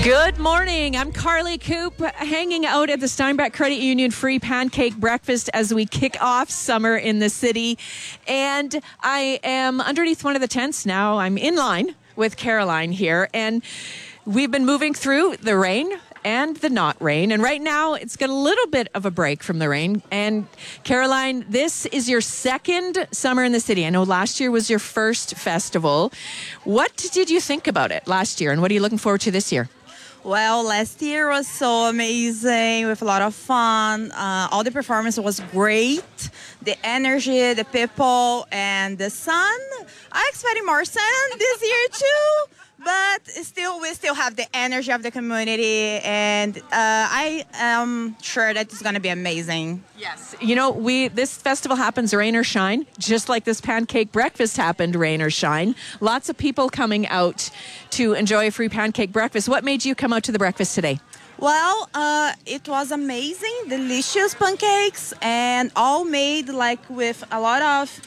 Good morning. I'm Carly Coop, hanging out at the Steinbach Credit Union free pancake breakfast as we kick off summer in the city. And I am underneath one of the tents now. I'm in line with Caroline here, and we've been moving through the rain and the not rain. And right now, it's got a little bit of a break from the rain. And Caroline, this is your second summer in the city. I know last year was your first festival. What did you think about it last year, and what are you looking forward to this year? Well, last year was so amazing with a lot of fun. All the performance was great. The energy, the people, and the sun. I expected more sun this year too, but we still have the energy of the community, and I am sure that it's going to be amazing. Yes. You know, this festival happens rain or shine, just like this pancake breakfast happened rain or shine. Lots of people coming out to enjoy a free pancake breakfast. What made you come out to the breakfast today? Well, it was amazing, delicious pancakes, and all made like with a lot of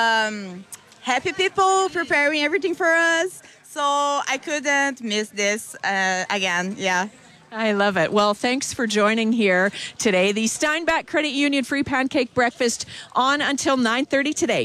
happy people preparing everything for us. So I couldn't miss this again. Yeah. I love it. Well, thanks for joining here today. The Steinbach Credit Union free pancake breakfast on until 9:30 today.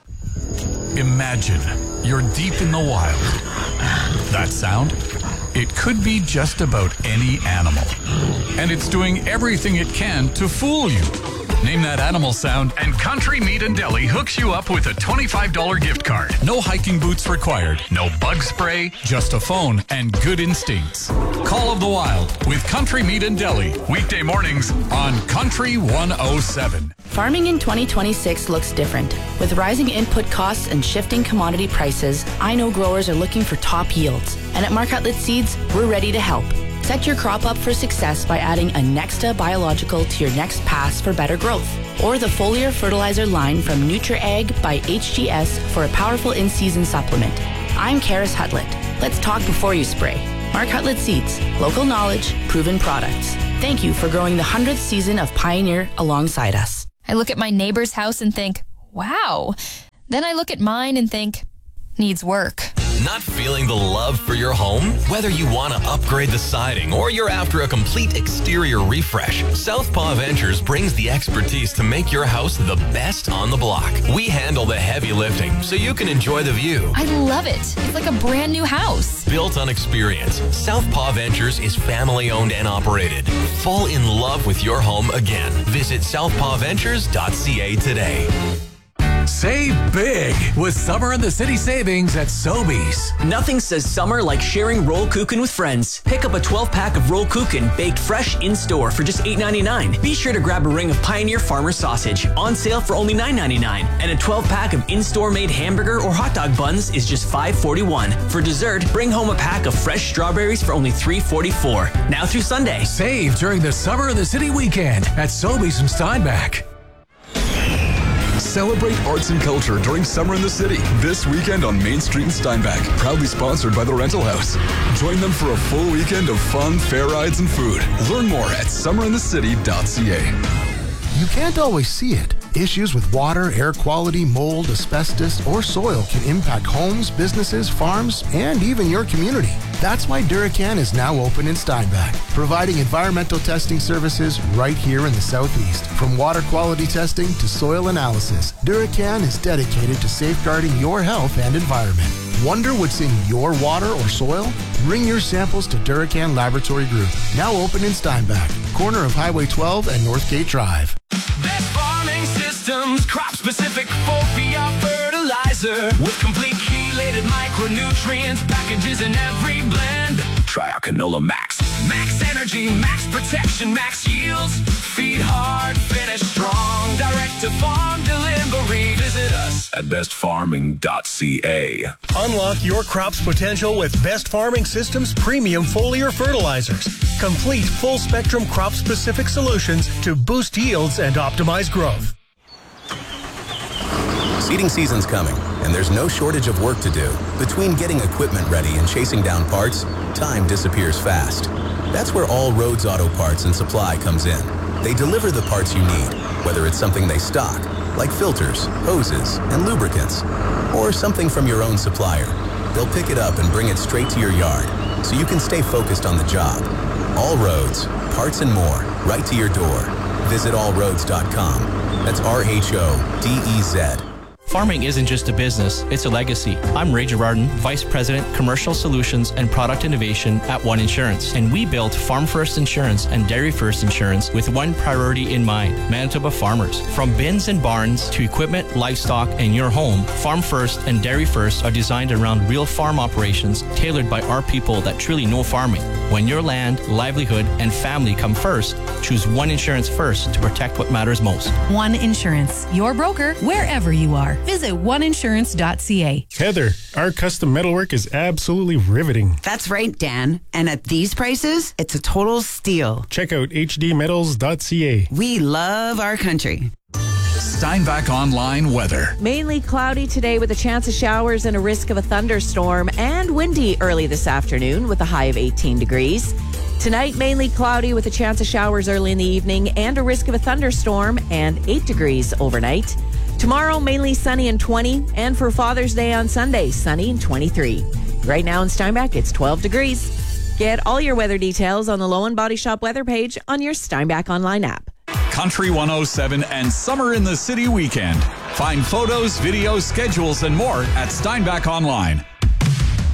Imagine you're deep in the wild. That sound? It could be just about any animal. And it's doing everything it can to fool you. Name that animal sound, and Country Meat and Deli hooks you up with a $25 gift card. No hiking boots required, no bug spray, just a phone and good instincts. Call of the Wild with Country Meat and Deli. Weekday mornings on Country 107. Farming in 2026 looks different. With rising input costs and shifting commodity prices, I know growers are looking for top yields. And at Mark Hutlett Seeds, we're ready to help. Set your crop up for success by adding a Nexta biological to your next pass for better growth. Or the foliar fertilizer line from NutriAg by HGS for a powerful in-season supplement. I'm Karis Hutlett. Let's talk before you spray. Mark Hutlett Seeds. Local knowledge, proven products. Thank you for growing the 100th season of Pioneer alongside us. I look at my neighbor's house and think, wow. Then I look at mine and think, needs work. Not feeling the love for your home? Whether you want to upgrade the siding or you're after a complete exterior refresh, Southpaw Ventures brings the expertise to make your house the best on the block. We handle the heavy lifting so you can enjoy the view. I love it. It's like a brand new house. Built on experience, Southpaw Ventures is family owned and operated. Fall in love with your home again. Visit southpawventures.ca today. Save big with Summer in the City savings at Sobeys. Nothing says summer like sharing roll kuchen with friends. Pick up a 12-pack of roll kuchen baked fresh in-store for just $8.99. Be sure to grab a ring of Pioneer Farmer sausage on sale for only $9.99. And a 12-pack of in-store made hamburger or hot dog buns is just $5.41. For dessert, bring home a pack of fresh strawberries for only $3.44. Now through Sunday. Save during the Summer in the City weekend at Sobeys in Steinbach. Celebrate arts and culture during Summer in the City this weekend on Main Street in Steinbach. Proudly sponsored by the Rental House. Join them for a full weekend of fun, fair rides, and food. Learn more at summerinthecity.ca. You can't always see it. Issues with water, air quality, mold, asbestos, or soil can impact homes, businesses, farms, and even your community. That's why Duracan is now open in Steinbach, providing environmental testing services right here in the Southeast. From water quality testing to soil analysis, Duracan is dedicated to safeguarding your health and environment. Wonder what's in your water or soil? Bring your samples to Duracan Laboratory Group, now open in Steinbach, corner of Highway 12 and Northgate Drive. Best Farming Systems, crop-specific Fopia fertilizer with complete chelated micronutrients, packages in every blend. Try our Canola Max. Max energy, max protection, max yields. Feed hard, finish strong. Direct to farm delivery. Visit us at bestfarming.ca. Unlock your crop's potential with Best Farming Systems premium foliar fertilizers. Complete full-spectrum crop-specific solutions to boost yields and optimize growth. Seeding season's coming, and there's no shortage of work to do. Between getting equipment ready and chasing down parts, time disappears fast. That's where All Roads Auto Parts and Supply comes in. They deliver the parts you need, whether it's something they stock, like filters, hoses, and lubricants, or something from your own supplier. They'll pick it up and bring it straight to your yard. so you can stay focused on the job. All Roads, parts and more, right to your door. Visit allroads.com. That's RHODEZ. Farming isn't just a business, it's a legacy. I'm Ray Girardin, Vice President, Commercial Solutions and Product Innovation at One Insurance. And we built Farm First Insurance and Dairy First Insurance with one priority in mind, Manitoba farmers. From bins and barns to equipment, livestock, and your home, Farm First and Dairy First are designed around real farm operations tailored by our people that truly know farming. When your land, livelihood, and family come first, choose One Insurance first to protect what matters most. One Insurance, your broker wherever you are. Visit oneinsurance.ca. Heather, our custom metalwork is absolutely riveting. That's right, Dan. And at these prices, it's a total steal. Check out hdmetals.ca. We love our country. Steinbach Online weather. Mainly cloudy today with a chance of showers and a risk of a thunderstorm, and windy early this afternoon with a high of 18 degrees. Tonight, mainly cloudy with a chance of showers early in the evening and a risk of a thunderstorm, and 8 degrees overnight. Tomorrow, mainly sunny and 20, and for Father's Day on Sunday, sunny and 23. Right now in Steinbach, it's 12 degrees. Get all your weather details on the Lowen Body Shop weather page on your Steinbach Online app. Country 107 and Summer in the City weekend. Find photos, videos, schedules, and more at Steinbach Online.